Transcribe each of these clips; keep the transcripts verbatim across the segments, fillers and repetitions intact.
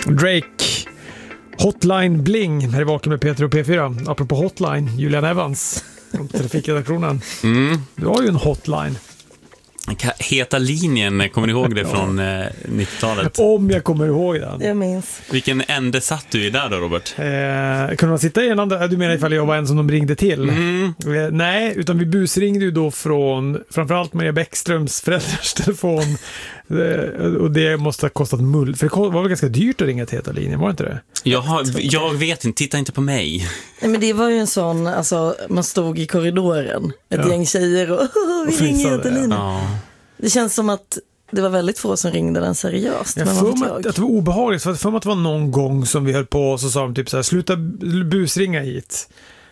Drake, Hotline Bling, här är Vaken med Peter och P fyra. Apropå Hotline, Julian Evans från Trafikredaktionen. Mm. Du har ju en hotline. Heta linjen, kommer ni ihåg det från eh, nittiotalet? Om jag kommer ihåg den. Jag minns. Vilken ände satt du i där då, Robert? Eh, kunde man sitta i en andra? Du menar ifall jag var en som de ringde till? Mm. Eh, nej, utan vi busringde ju då från framförallt Maria Bäckströms föräldrars telefon. eh, och det måste ha kostat mull. För det var väl ganska dyrt att ringa till Heta linjen, var det inte det? Jag, har, jag vet inte, titta inte på mig. Nej, men det var ju en sån, alltså man stod i korridoren, ett Ja. gäng tjejer och vi Och ringer fnissade, Heta linjen. Ja. Det känns som att det var väldigt få som ringde den seriöst. Jag men får vad vet mig jag? att det var obehagligt, för jag får mig att det var någon gång som vi höll på och så sa de typ så här, sluta busringa hit.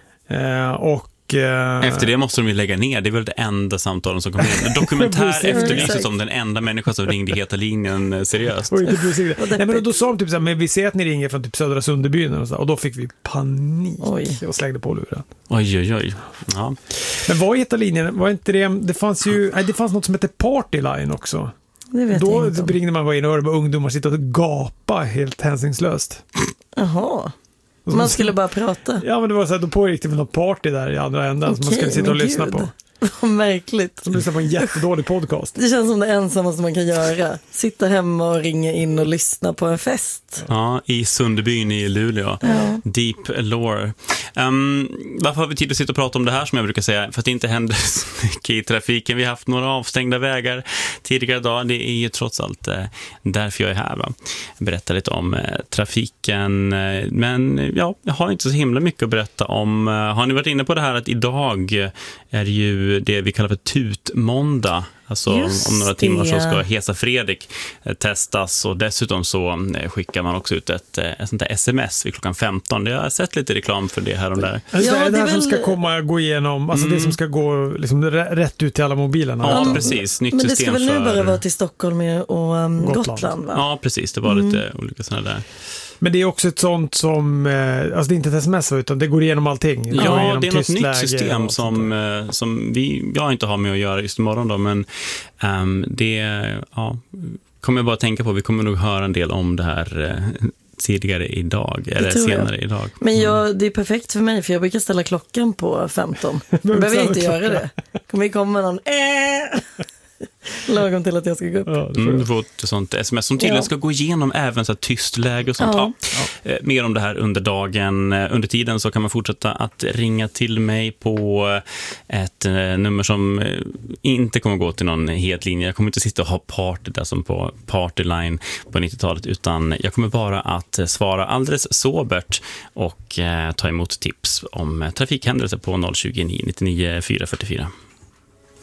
Eh, och eh, Efter det måste de ju lägga ner. Det är väl det enda samtalen som kommer in. Dokumentär Busringa, efterlyses exakt. som den enda människa som ringde Heta linjen eh, seriöst. och inte busringa. Vad Nej, men då, deppigt. då sa de typ så här, men vi ser att ni ringer från typ Södra Sunderbyn och, så, och då fick vi panik. Oj. Och slängde på luren. Oj, oj, oj. Ja. Men vad Heta linjen? Var inte det, det fanns ju, nej, det fanns något som hette Partyline också. Det vet Då jag inte om. ringde man bara in och hörde bara ungdomar sitta och gapa helt hänsynslöst. Jaha. Man skulle bara prata. Ja, men det var så här, då pågick det väl något party där i andra änden som man Okej, skulle sitta och men lyssna gud. på. Vad märkligt. Som lyssnar på en jättedålig podcast. Det känns som det ensamma som man kan göra. Sitta hemma och ringa in och lyssna på en fest. Ja, i Sunderbyn i Luleå. Ja. Deep lore. Um, varför har vi tid att sitta och prata om det här, som jag brukar säga? För att det inte händer så mycket i trafiken. Vi har haft några avstängda vägar tidigare idag. Det är ju trots allt eh, därför jag är här. Va? Berätta lite om eh, trafiken. Eh, men ja, jag har inte så himla mycket att berätta om. Eh, har ni varit inne på det här att idag är ju det vi kallar för tutmåndag. Alltså om, Just om några timmar så det. ska Hesa Fredrik eh, testas, och dessutom så eh, skickar man också ut ett, eh, ett sånt där sms vid klockan femton. Jag har sett lite reklam för det här och där. Alltså, Ja, det är det det här är som väl- ska komma gå igenom, alltså Mm. det som ska gå liksom, rä- rätt ut till alla mobilerna. Ja, Utan- precis. Nytt Men det ska system väl nu för... bara vara till Stockholm och um, Gotland. Gotland. va? Ja, precis. Det var lite olika sådana där. Men det är också ett sånt som, eh, alltså det är inte ett sms utan det går igenom allting. Det går Ja, igenom det är något tyst nytt läge system och sånt som, där. eh, som vi, jag inte har med att göra just imorgon då, men ehm, det ja, kommer jag bara tänka på. Vi kommer nog höra en del om det här eh, tidigare idag, eller tror jag. senare idag. Men jag, det är perfekt för mig, för jag brukar ställa klockan på femton. Jag behöver inte ställa göra det. Kommer komma någon äh! lagom till att jag ska gå upp. Ja, det får Mm, jag. du får ett sånt sms som tydligen Ja. ska gå igenom även så här tyst läge och sånt. Ja. Ja. Eh, mer om det här under dagen. Eh, Under tiden så kan man fortsätta att ringa till mig på eh, ett eh, nummer som eh, inte kommer gå till någon het linje. Jag kommer inte sitta och ha party där som på Partyline på nittiotalet, utan jag kommer bara att eh, svara alldeles sobert och eh, ta emot tips om eh, trafikhändelser på noll tjugo, nio nittionio, fyra fyrtiofyra.